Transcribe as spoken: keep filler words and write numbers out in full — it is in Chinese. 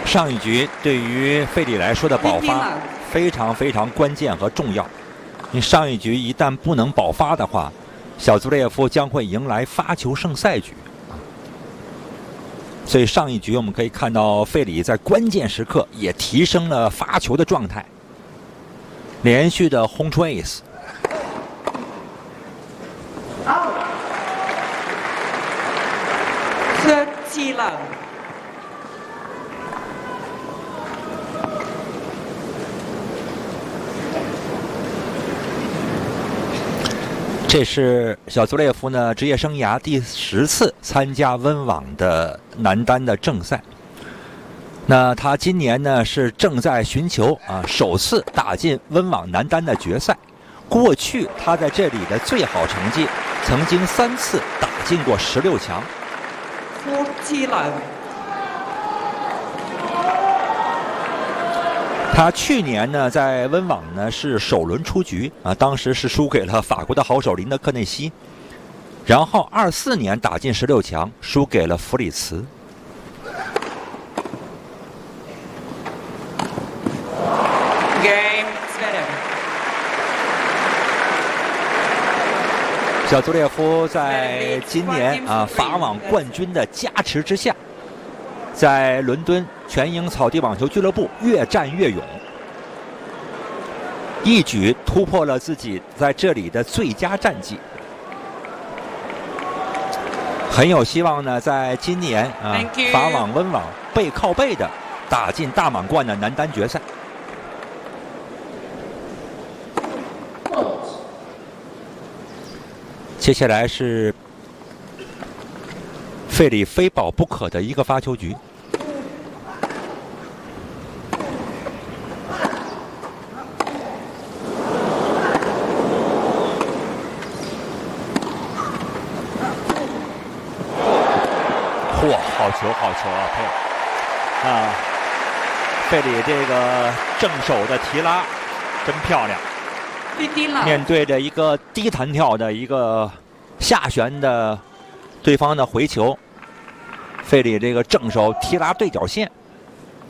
上一局对于费里来说的爆发非常非常关键和重要。你上一局一旦不能爆发的话，小祖列夫将会迎来发球胜赛局。所以上一局我们可以看到费里在关键时刻也提升了发球的状态，连续的轰出 ace。 这技能。 这是小祖列夫呢职业生涯第十次参加温网的男单的正赛。那他今年呢是正在寻求啊首次打进温网男单的决赛。过去他在这里的最好成绩，曾经三次打进过十六强。 夫妻郎。 他去年呢，在温网呢是首轮出局啊，当时是输给了法国的好手林德克内西，然后二四年打进十六强，输给了弗里茨。 Game 小祖列夫在今年啊法网冠军的加持之下，在伦敦全英草地网球俱乐部越战越勇，一举突破了自己在这里的最佳战绩，很有希望呢，在今年啊法网温网背靠背的打进大满贯的男单决赛。接下来是费里非保不可的一个发球局。嚯，好球，好球啊！佩啊，费里这个正手的提拉真漂亮。面对着一个低弹跳的一个下旋的对方的回球，费里这个正手提拉对角线，